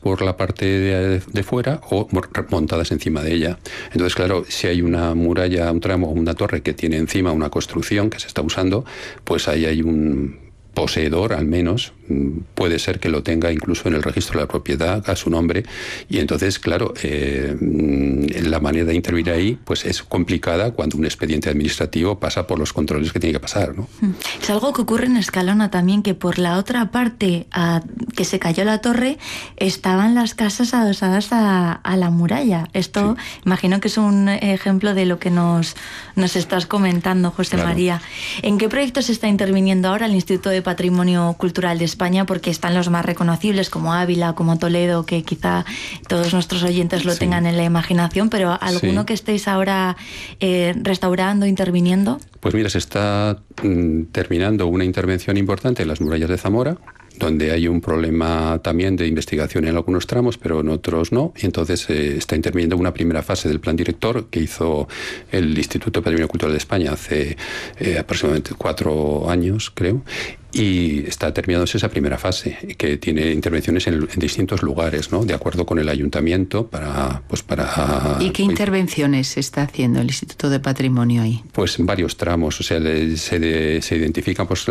por la parte de fuera o montadas encima de ella. Entonces, claro, si hay una muralla, un tramo o una torre que tiene encima una construcción que se está usando, pues ahí hay un poseedor, al menos, puede ser que lo tenga incluso en el registro de la propiedad a su nombre, y entonces, claro, la manera de intervenir ahí pues es complicada cuando un expediente administrativo pasa por los controles que tiene que pasar, ¿no? Es algo que ocurre en Escalona también, que por la otra parte que se cayó la torre estaban las casas adosadas a la muralla. Esto sí, imagino que es un ejemplo de lo que nos estás comentando, José claro. María. ¿En qué proyectos se está interviniendo ahora el Instituto de Patrimonio Cultural de España? Porque están los más reconocibles como Ávila, como Toledo, que quizá todos nuestros oyentes lo tengan en la imaginación, pero ¿alguno que estéis ahora restaurando, interviniendo? Pues mira, se está terminando una intervención importante en las murallas de Zamora, donde hay un problema también de investigación en algunos tramos, pero en otros no. Y entonces está interviniendo una primera fase del plan director que hizo el Instituto de Patrimonio Cultural de España hace aproximadamente 4 años, creo. Y está terminándose esa primera fase, que tiene intervenciones en distintos lugares, ¿no? De acuerdo con el ayuntamiento para... ¿Y qué intervenciones está haciendo el Instituto de Patrimonio ahí? Pues en varios tramos, o sea, se identifican, pues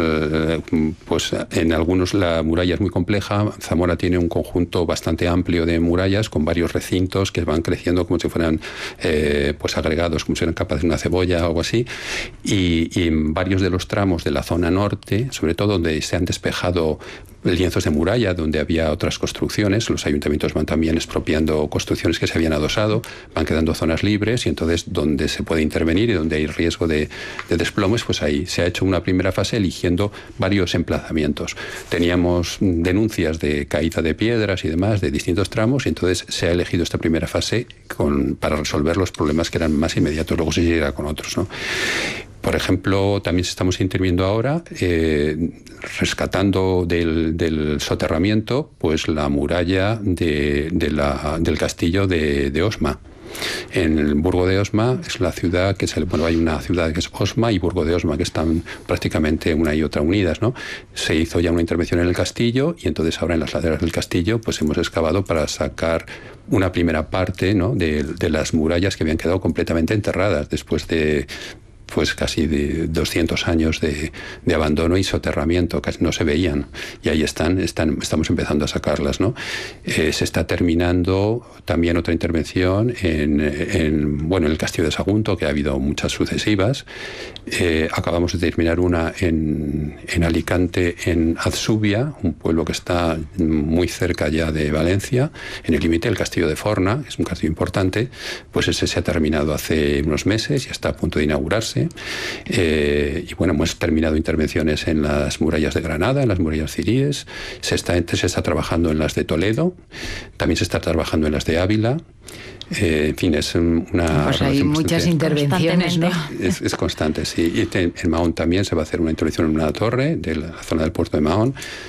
en algunos la muralla es muy compleja. Zamora tiene un conjunto bastante amplio de murallas con varios recintos que van creciendo como si fueran pues agregados, como si fueran capas de una cebolla o algo así. Y en varios de los tramos de la zona norte, sobre todo donde se han despejado lienzos de muralla, donde había otras construcciones, los ayuntamientos van también expropiando construcciones que se habían adosado, van quedando zonas libres, y entonces donde se puede intervenir y donde hay riesgo de desplomes, pues ahí se ha hecho una primera fase eligiendo varios emplazamientos. Teníamos denuncias de caída de piedras y demás de distintos tramos, y entonces se ha elegido esta primera fase para resolver los problemas que eran más inmediatos, luego se seguirá con otros, ¿no? Por ejemplo, también estamos interviniendo ahora rescatando del soterramiento pues la muralla del castillo de Osma. En el Burgo de Osma es la ciudad que hay una ciudad que es Osma y Burgo de Osma, que están prácticamente una y otra unidas, ¿no? Se hizo ya una intervención en el castillo, y entonces ahora en las laderas del castillo pues hemos excavado para sacar una primera parte, ¿no? de las murallas que habían quedado completamente enterradas después de pues casi de 200 años de abandono y soterramiento, casi no se veían, y ahí estamos empezando a sacarlas, ¿no? Se está terminando también otra intervención en el castillo de Sagunto, que ha habido muchas sucesivas. Acabamos de terminar una en Alicante, en Azubia, un pueblo que está muy cerca ya de Valencia, en el límite del castillo de Forna, que es un castillo importante. Pues ese se ha terminado hace unos meses y está a punto de inaugurarse. Y bueno, hemos terminado intervenciones en las murallas de Granada, en las murallas ciríes, se está trabajando en las de Toledo, también se está trabajando en las de Ávila. En fin, es una... Pues hay muchas intervenciones, ¿no? Es constante, sí. Y en Mahón también se va a hacer una intervención en una torre de la zona del puerto de Mahón.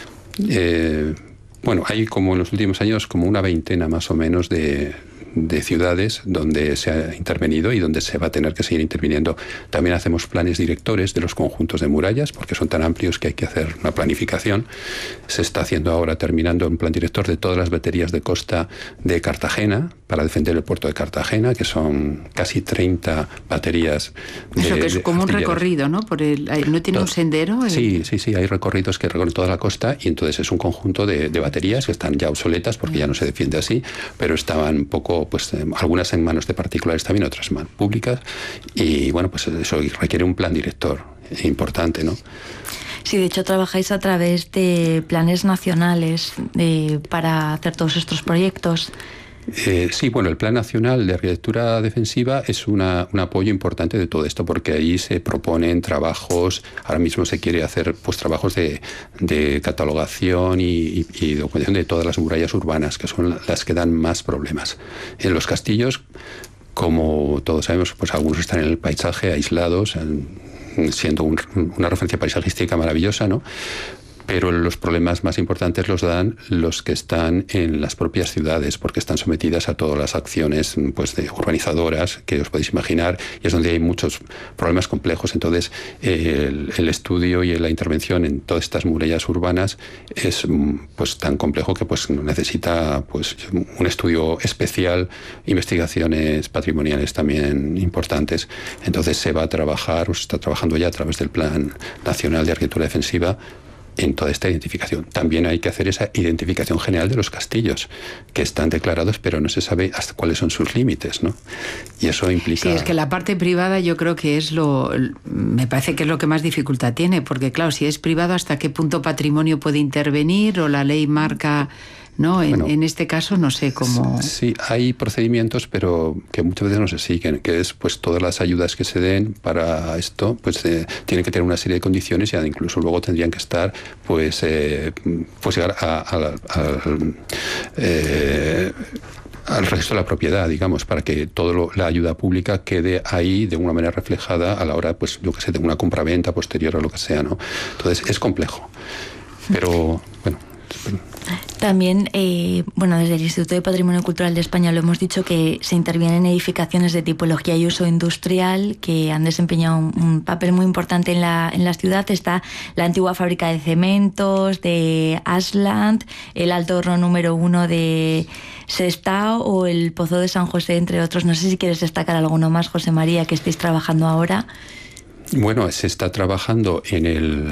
Bueno, hay como en los últimos años como una veintena más o menos de ciudades donde se ha intervenido y donde se va a tener que seguir interviniendo. También hacemos planes directores de los conjuntos de murallas, porque son tan amplios que hay que hacer una planificación. Se está haciendo ahora, terminando un plan director de todas las baterías de costa de Cartagena, para defender el puerto de Cartagena, que son casi 30 baterías. Eso que es como un recorrido, ¿no? ¿No tiene un sendero? Sí, hay recorridos que recorren toda la costa, y entonces es un conjunto de baterías que están ya obsoletas porque ya no se defiende así, pero estaban un poco, pues algunas en manos de particulares también, otras más públicas, y bueno, pues eso requiere un plan director importante, ¿no? Sí, de hecho trabajáis a través de planes nacionales para hacer todos estos proyectos. Sí, bueno, el Plan Nacional de Arquitectura Defensiva es un apoyo importante de todo esto, porque ahí se proponen trabajos. Ahora mismo se quiere hacer pues trabajos de catalogación y documentación de todas las murallas urbanas, que son las que dan más problemas. En los castillos, como todos sabemos, pues algunos están en el paisaje aislados, siendo una referencia paisajística maravillosa, ¿no? Pero los problemas más importantes los dan los que están en las propias ciudades, porque están sometidas a todas las acciones pues, de urbanizadoras que os podéis imaginar, y es donde hay muchos problemas complejos. Entonces, el estudio y la intervención en todas estas murallas urbanas es pues tan complejo que pues necesita pues un estudio especial, investigaciones patrimoniales también importantes. Entonces se va a trabajar, o se está trabajando ya a través del Plan Nacional de Arquitectura Defensiva en toda esta identificación. También hay que hacer esa identificación general de los castillos, que están declarados, pero no se sabe hasta cuáles son sus límites, ¿no? Y eso implica... Sí, es que la parte privada yo creo que me parece que es lo que más dificultad tiene, porque claro, si es privado, ¿hasta qué punto patrimonio puede intervenir? O la ley marca... ¿no? Bueno, en este caso no sé cómo... Sí, hay procedimientos, pero que muchas veces no se siguen, que es pues todas las ayudas que se den para esto, pues tienen que tener una serie de condiciones y incluso luego tendrían que estar, pues llegar al registro de la propiedad, digamos, para que toda la ayuda pública quede ahí de una manera reflejada a la hora, pues yo que sé, de una compraventa posterior o lo que sea, ¿no? Entonces es complejo, pero bueno... También, desde el Instituto de Patrimonio Cultural de España lo hemos dicho que se intervienen en edificaciones de tipología y uso industrial que han desempeñado un papel muy importante en la ciudad. Está la antigua fábrica de cementos de Ashland, el Alto Horno número 1 de Sestao o el Pozo de San José, entre otros. No sé si quieres destacar alguno más, José María, que estéis trabajando ahora. Bueno, se está trabajando en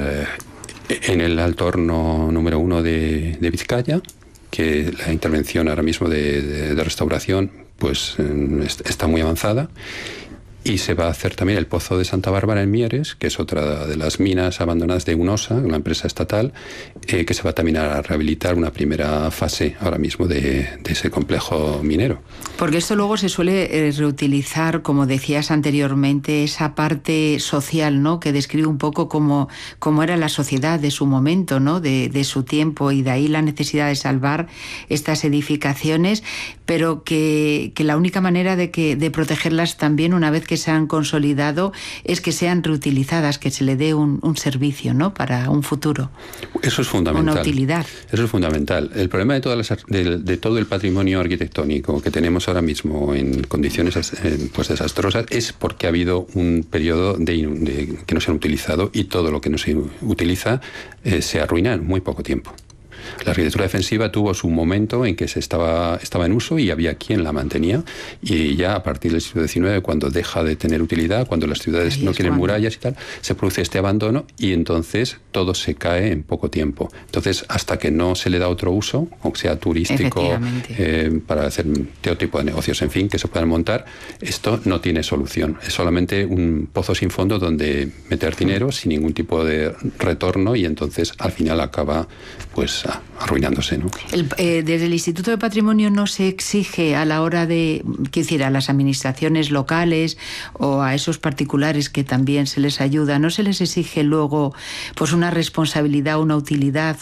el Alto Horno número 1 de Vizcaya, que la intervención ahora mismo de restauración pues está muy avanzada. Y se va a hacer también el Pozo de Santa Bárbara en Mieres, que es otra de las minas abandonadas de UNOSA, una empresa estatal, que se va también a rehabilitar una primera fase ahora mismo de ese complejo minero. Porque esto luego se suele reutilizar, como decías anteriormente, esa parte social, ¿no? Que describe un poco cómo era la sociedad de su momento, ¿no? De su tiempo, y de ahí la necesidad de salvar estas edificaciones, pero que la única manera de protegerlas también, una vez que se han consolidado, es que sean reutilizadas, que se le dé un servicio, ¿no? Para un futuro. Eso es fundamental. Una utilidad. Eso es fundamental. El problema de todo el patrimonio arquitectónico que tenemos ahora mismo en condiciones pues desastrosas es porque ha habido un periodo que no se han utilizado, y todo lo que no se utiliza se arruina en muy poco tiempo. La arquitectura defensiva tuvo su momento en que estaba en uso y había quien la mantenía, y ya a partir del siglo XIX, cuando deja de tener utilidad, cuando las ciudades no quieren murallas y tal, se produce este abandono, y entonces todo se cae en poco tiempo. Entonces, hasta que no se le da otro uso, o sea turístico, para hacer todo tipo de negocios, en fin, que se puedan montar, esto no tiene solución. Es solamente un pozo sin fondo donde meter dinero sin ningún tipo de retorno, y entonces al final acaba pues arruinándose, ¿no? Desde el Instituto de Patrimonio no se exige a la hora de, quiero decir, a las administraciones locales o a esos particulares que también se les ayuda, no se les exige luego pues una responsabilidad, una utilidad,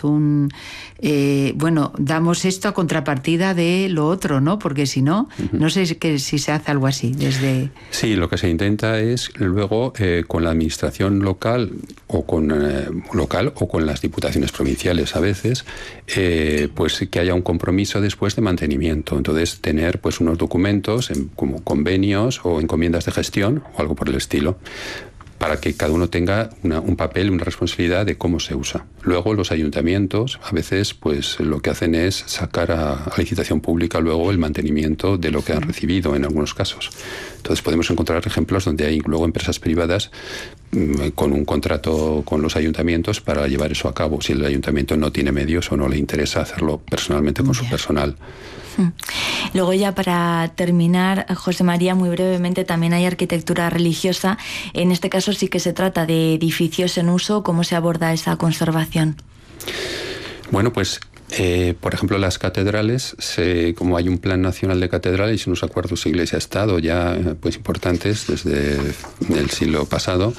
damos esto a contrapartida de lo otro, ¿no? Porque si no, no sé si se hace algo así desde... Sí, lo que se intenta es luego con la administración local o con las diputaciones provinciales a veces, pues que haya un compromiso después de mantenimiento. Entonces tener pues unos documentos como convenios o encomiendas de gestión o algo por el estilo, para que cada uno tenga un papel, una responsabilidad de cómo se usa. Luego los ayuntamientos a veces pues lo que hacen es sacar a licitación pública luego el mantenimiento de lo que han recibido en algunos casos. Entonces podemos encontrar ejemplos donde hay luego empresas privadas con un contrato con los ayuntamientos para llevar eso a cabo, si el ayuntamiento no tiene medios o no le interesa hacerlo personalmente con su personal. Luego, ya para terminar, José María, muy brevemente, también hay arquitectura religiosa. En este caso sí que se trata de edificios en uso. ¿Cómo se aborda esa conservación? Bueno, pues por ejemplo, las catedrales, como hay un plan nacional de catedrales y unos acuerdos Iglesia-Estado ya pues importantes desde el siglo pasado,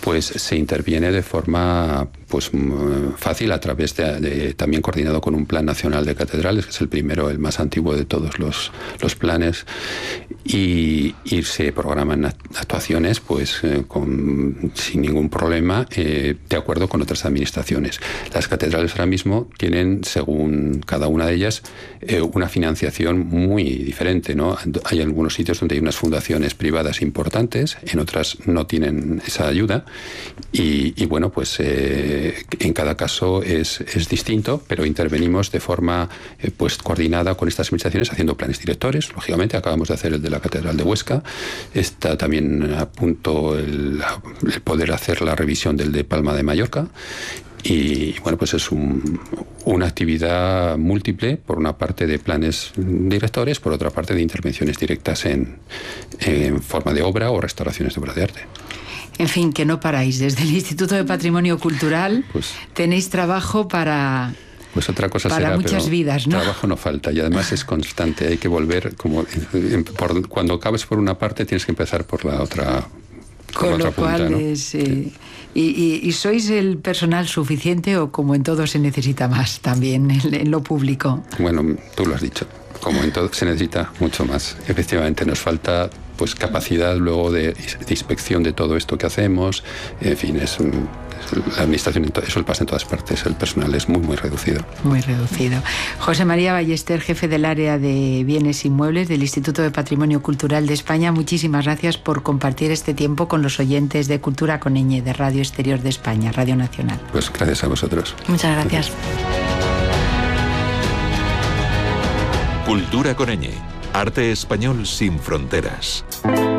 pues se interviene de forma pues fácil a través de también coordinado con un Plan Nacional de Catedrales, que es el primero, el más antiguo de todos los planes, y se programan actuaciones pues sin ningún problema, de acuerdo con otras administraciones. Las catedrales ahora mismo tienen, según cada una de ellas, una financiación muy diferente, ¿no? Hay algunos sitios donde hay unas fundaciones privadas importantes, en otras no tienen esa ayuda, y bueno, pues en cada caso es distinto, pero intervenimos de forma pues coordinada con estas administraciones, haciendo planes directores. Lógicamente acabamos de hacer el de la Catedral de Huesca, está también a punto el poder hacer la revisión del de Palma de Mallorca. Y bueno, pues es una actividad múltiple, por una parte de planes directores, por otra parte de intervenciones directas en forma de obra o restauraciones de obras de arte. En fin, que no paráis. Desde el Instituto de Patrimonio Cultural pues, tenéis trabajo para... Pues otra cosa para será, muchas pero vidas, ¿no? Trabajo no falta, y además es constante. Hay que volver, cuando acabes por una parte tienes que empezar por la otra. Con lo cual punta, ¿no? es... ¿Y sois el personal suficiente o como en todo se necesita más también en lo público? Bueno, tú lo has dicho. Como en todo se necesita mucho más. Efectivamente, nos falta pues capacidad luego de inspección de todo esto que hacemos. En fin, la administración, eso pasa en todas partes. El personal es muy reducido. Muy reducido. José María Ballester, jefe del área de bienes inmuebles del Instituto de Patrimonio Cultural de España, muchísimas gracias por compartir este tiempo con los oyentes de Cultura con ñ de Radio Exterior de España, Radio Nacional. Pues gracias a vosotros. Muchas gracias. Cultura con ñ. Arte español sin fronteras.